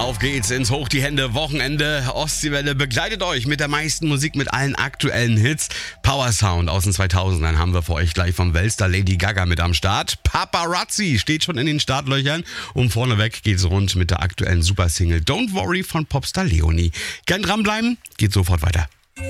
Auf geht's ins Hoch die Hände Wochenende. Ostseewelle begleitet euch mit der meisten Musik, mit allen aktuellen Hits. Power Sound aus den 2000ern haben wir für euch gleich vom Weltstar Lady Gaga mit am Start. Paparazzi steht schon in den Startlöchern und vorneweg geht's rund mit der aktuellen Supersingle Don't Worry von Popstar Leonie. Gern dranbleiben, geht sofort weiter.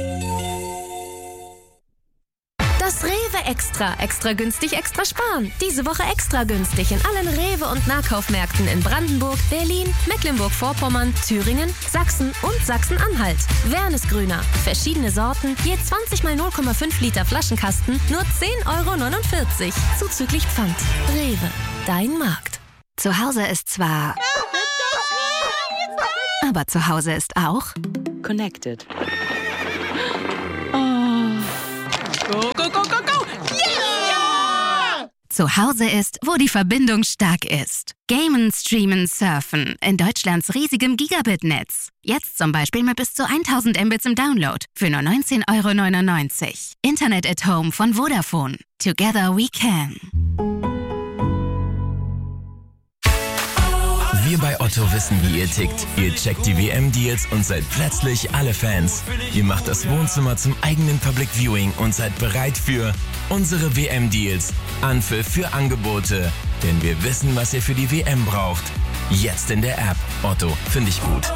Das Rewe Extra. Extra günstig, extra sparen. Diese Woche extra günstig in allen Rewe- und Nahkaufmärkten in Brandenburg, Berlin, Mecklenburg-Vorpommern, Thüringen, Sachsen und Sachsen-Anhalt. Wernesgrüner. Verschiedene Sorten, je 20 mal 0,5 Liter Flaschenkasten, nur 10,49 €. Zuzüglich Pfand. Rewe. Dein Markt. Zu Hause ist zwar... Aber zu Hause ist auch... Connected. Go, go, go, go, go! Yeah! Zu Hause ist, wo die Verbindung stark ist. Gamen, streamen, surfen in Deutschlands riesigem Gigabit-Netz. Jetzt zum Beispiel mit bis zu 1000 Mbits im Download für nur 19,99 €. Internet at Home von Vodafone. Together we can. Wir bei Otto wissen, wie ihr tickt. Ihr checkt die WM-Deals und seid plötzlich alle Fans. Ihr macht das Wohnzimmer zum eigenen Public Viewing und seid bereit für unsere WM-Deals. Anpfiff für Angebote. Denn wir wissen, was ihr für die WM braucht. Jetzt in der App. Otto, finde ich gut.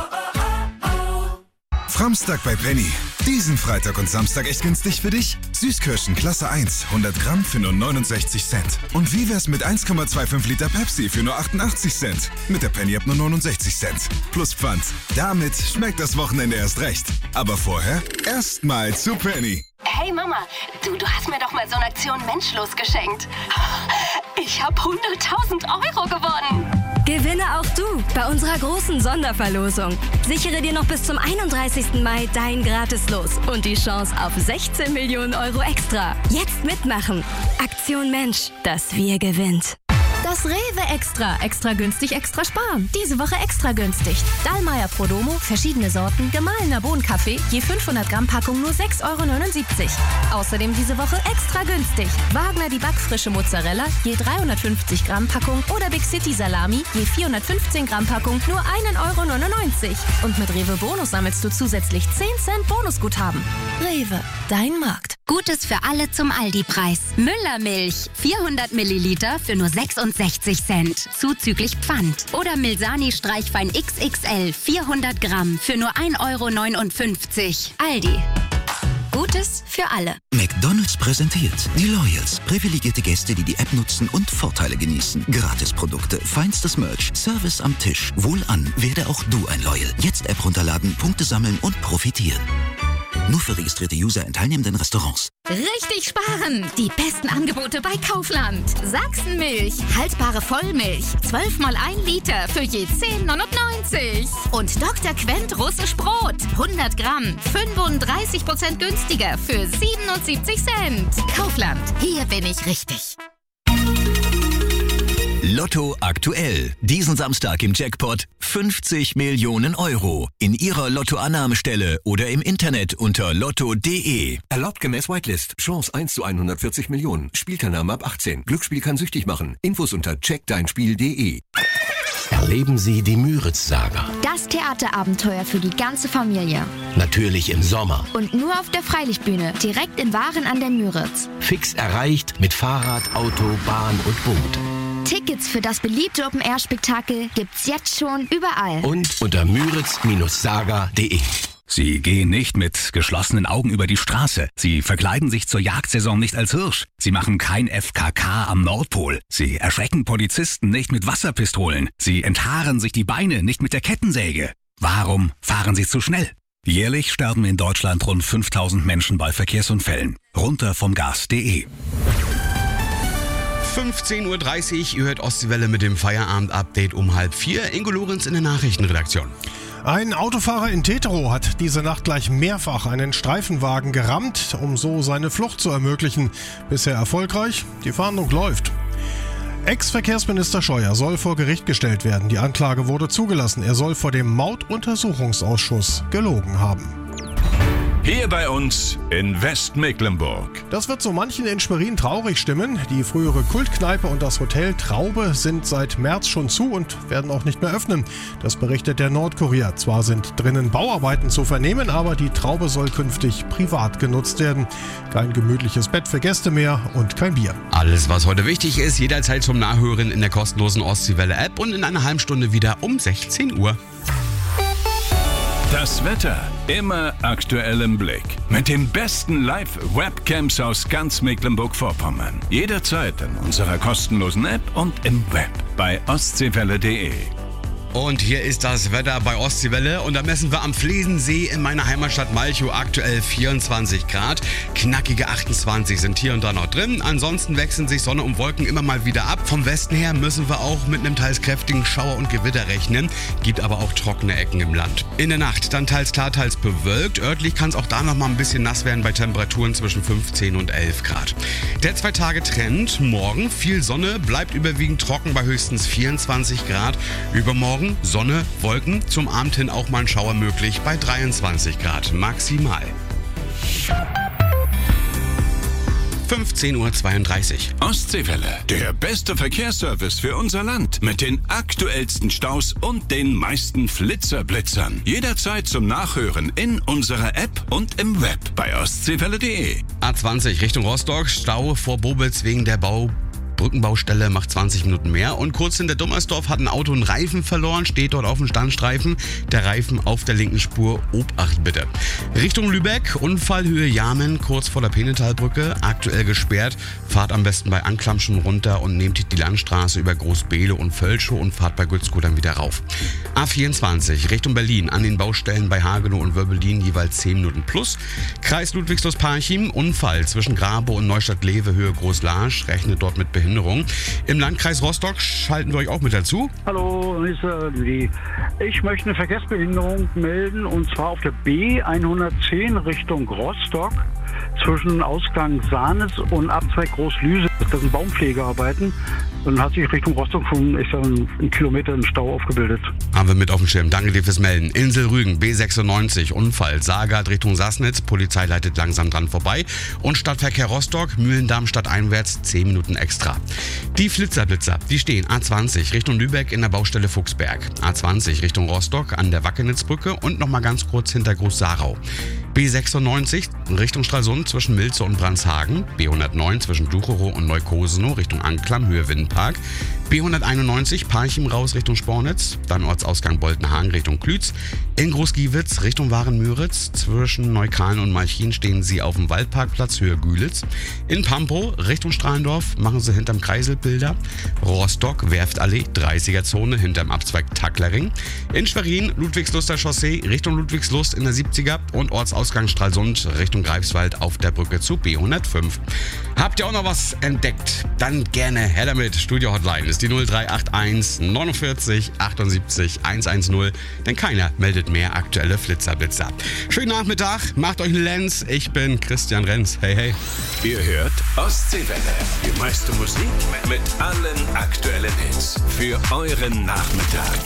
Framstag bei Penny. Diesen Freitag und Samstag echt günstig für dich? Süßkirschen Klasse 1, 100 Gramm für nur 69 Cent. Und wie wär's mit 1,25 Liter Pepsi für nur 88 Cent? Mit der Penny App nur 69 Cent. Plus Pfand. Damit schmeckt das Wochenende erst recht. Aber vorher erstmal zu Penny. Hey Mama, du hast mir doch mal so eine Aktion Menschlos geschenkt. Ich habe 100.000 € gewonnen. Gewinne auch du bei unserer großen Sonderverlosung. Sichere dir noch bis zum 31. Mai dein Gratis-Los und die Chance auf 16 Millionen € extra. Jetzt mitmachen. Aktion Mensch, das Wir gewinnt. Das Rewe Extra. Extra günstig, extra sparen. Diese Woche extra günstig. Dallmayr Prodomo, verschiedene Sorten, gemahlener Bohnenkaffee, je 500 Gramm Packung nur 6,79 €. Außerdem diese Woche extra günstig. Wagner die backfrische Mozzarella, je 350 Gramm Packung oder Big City Salami, je 415 Gramm Packung nur 1,99 €. Und mit Rewe Bonus sammelst du zusätzlich 10 Cent Bonusguthaben. Rewe, dein Markt. Gutes für alle zum Aldi-Preis. Müllermilch, 400 Milliliter für nur 66 Cent, zuzüglich Pfand. Oder Milsani Streichwein XXL, 400 Gramm für nur 1,59 €. Aldi. Gutes für alle. McDonald's präsentiert die Loyals. Privilegierte Gäste, die die App nutzen und Vorteile genießen. Gratisprodukte, feinstes Merch, Service am Tisch. Wohlan, werde auch du ein Loyal. Jetzt App runterladen, Punkte sammeln und profitieren. Nur für registrierte User in teilnehmenden Restaurants. Richtig sparen! Die besten Angebote bei Kaufland. Sachsenmilch, haltbare Vollmilch, 12 mal 1 Liter für je 10,99 €. Und Dr. Quent russisch Brot, 100 Gramm, 35% günstiger für 77 Cent. Kaufland, hier bin ich richtig. Lotto aktuell. Diesen Samstag im Jackpot 50 Millionen €. In Ihrer Lottoannahmestelle oder im Internet unter lotto.de. Erlaubt gemäß Whitelist. Chance 1 zu 140 Millionen. Spielteilnahme ab 18. Glücksspiel kann süchtig machen. Infos unter checkdeinspiel.de. Erleben Sie die Müritz-Saga. Das Theaterabenteuer für die ganze Familie. Natürlich im Sommer. Und nur auf der Freilichtbühne, direkt in Waren an der Müritz. Fix erreicht mit Fahrrad, Auto, Bahn und Boot. Tickets für das beliebte Open-Air-Spektakel gibt's jetzt schon überall. Und unter müritz-saga.de. Sie gehen nicht mit geschlossenen Augen über die Straße. Sie verkleiden sich zur Jagdsaison nicht als Hirsch. Sie machen kein FKK am Nordpol. Sie erschrecken Polizisten nicht mit Wasserpistolen. Sie enthaaren sich die Beine nicht mit der Kettensäge. Warum fahren Sie zu schnell? Jährlich sterben in Deutschland rund 5000 Menschen bei Verkehrsunfällen. Runter vom Gas.de. 15:30 Uhr, ihr hört Ostseewelle mit dem Feierabend-Update um 3:30. Ingo Lorenz in der Nachrichtenredaktion. Ein Autofahrer in Teterow hat diese Nacht gleich mehrfach einen Streifenwagen gerammt, um so seine Flucht zu ermöglichen. Bisher erfolgreich, die Fahndung läuft. Ex-Verkehrsminister Scheuer soll vor Gericht gestellt werden. Die Anklage wurde zugelassen. Er soll vor dem Mautuntersuchungsausschuss gelogen haben. Hier bei uns in Westmecklenburg. Das wird so manchen in Schwerin traurig stimmen. Die frühere Kultkneipe und das Hotel Traube sind seit März schon zu und werden auch nicht mehr öffnen. Das berichtet der Nordkurier. Zwar sind drinnen Bauarbeiten zu vernehmen, aber die Traube soll künftig privat genutzt werden. Kein gemütliches Bett für Gäste mehr und kein Bier. Alles, was heute wichtig ist, jederzeit zum Nachhören in der kostenlosen Ostseewelle-App und in einer halben Stunde wieder um 16 Uhr. Das Wetter immer aktuell im Blick. Mit den besten Live-Webcams aus ganz Mecklenburg-Vorpommern. Jederzeit in unserer kostenlosen App und im Web bei ostseewelle.de. Und hier ist das Wetter bei Ostseewelle und da messen wir am Flesensee in meiner Heimatstadt Malchow aktuell 24 Grad. Knackige 28 sind hier und da noch drin. Ansonsten wechseln sich Sonne und Wolken immer mal wieder ab. Vom Westen her müssen wir auch mit einem teils kräftigen Schauer und Gewitter rechnen. Gibt aber auch trockene Ecken im Land. In der Nacht dann teils klar, teils bewölkt. Örtlich kann es auch da noch mal ein bisschen nass werden bei Temperaturen zwischen 15 und 11 Grad. Der 2-Tage-Trend. Morgen viel Sonne, bleibt überwiegend trocken bei höchstens 24 Grad. Übermorgen Sonne, Wolken, zum Abend hin auch mal ein Schauer möglich bei 23 Grad maximal. 15:32 Uhr. Ostseewelle, der beste Verkehrsservice für unser Land. Mit den aktuellsten Staus und den meisten Flitzerblitzern. Jederzeit zum Nachhören in unserer App und im Web bei ostseewelle.de. A20 Richtung Rostock, Stau vor Bobitz wegen der Brückenbaustelle macht 20 Minuten mehr. Und kurz hinter Dummersdorf hat ein Auto einen Reifen verloren, steht dort auf dem Standstreifen. Der Reifen auf der linken Spur, Obacht bitte. Richtung Lübeck, Unfallhöhe Jamen, kurz vor der Penetalbrücke, aktuell gesperrt. Fahrt am besten bei Anklam schon runter und nehmt die Landstraße über Großbehle und Völschow und fahrt bei Gützkow dann wieder rauf. A24 Richtung Berlin, an den Baustellen bei Hagenow und Wörbelin jeweils 10 Minuten plus. Kreis Ludwigslust-Parchim, Unfall zwischen Grabow und Neustadt-Lewe, Höhe Groß-Larsch, rechnet dort mit Behinderung. Im Landkreis Rostock schalten wir euch auch mit dazu. Hallo, hier ist Lüdi. Ich möchte eine Verkehrsbehinderung melden und zwar auf der B110 Richtung Rostock zwischen Ausgang Sahnes und Abzweig Groß-Lüse. Das sind Baumpflegearbeiten. Dann hat sich Richtung Rostock schon einen Kilometer im Stau aufgebildet. Haben wir mit auf dem Schirm. Danke dir fürs Melden. Insel Rügen, B96, Unfall. Saargard Richtung Sassnitz. Polizei leitet langsam dran vorbei. Und Stadtverkehr Rostock, Mühlendamm stadteinwärts, 10 Minuten extra. Die Flitzerblitzer, die stehen A20 Richtung Lübeck in der Baustelle Fuchsberg. A20 Richtung Rostock an der Wackenitzbrücke und nochmal ganz kurz hinter Groß-Sarau. B96 Richtung Stralsund zwischen Milze und Brandshagen. B109 zwischen Ducherow und Neukosenow Richtung Anklam, Höhe Winnpark. B191 Parchim raus Richtung Spornitz, dann Ortsausgang Boltenhagen Richtung Klütz. In Großgiewitz Richtung Waren-Müritz, zwischen Neukalen und Malchin stehen Sie auf dem Waldparkplatz Höhe Gühlitz. In Pampow Richtung Strahlendorf machen Sie hinterm Kreiselbilder. Rostock Werftallee 30er-Zone hinterm Abzweig Tacklering. In Schwerin Ludwigsluster Chaussee Richtung Ludwigslust in der 70er und Ortsausgang Stralsund Richtung Greifswald auf der Brücke zu B105. Habt ihr auch noch was entdeckt? Dann gerne her damit. Studio Hotline ist die 0381 49 78 110, denn keiner meldet mehr aktuelle Flitzerblitzer. Schönen Nachmittag, macht euch einen Lenz. Ich bin Christian Renz. Hey, hey. Ihr hört Ostseewelle. Die meiste Musik mit allen aktuellen Hits für euren Nachmittag.